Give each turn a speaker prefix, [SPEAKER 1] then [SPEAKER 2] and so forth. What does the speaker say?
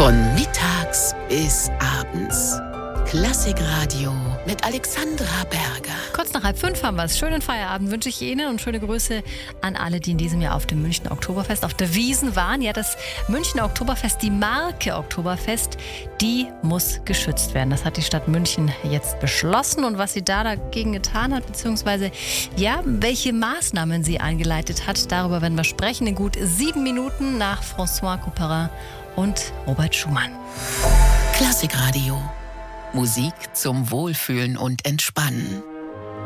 [SPEAKER 1] Von mittags bis abends. Klassikradio mit Alexandra Berger.
[SPEAKER 2] Kurz nach 4:30 haben wir es. Schönen Feierabend wünsche ich Ihnen und schöne Grüße an alle, die in diesem Jahr auf dem Münchner Oktoberfest auf der Wiesn waren. Ja, das Münchner Oktoberfest, die Marke Oktoberfest, die muss geschützt werden. Das hat die Stadt München jetzt beschlossen. Und was sie da dagegen getan hat, beziehungsweise ja, welche Maßnahmen sie eingeleitet hat, darüber werden wir sprechen in gut 7 Minuten nach François Couperin und Robert Schumann.
[SPEAKER 1] Klassikradio. Musik zum Wohlfühlen und Entspannen.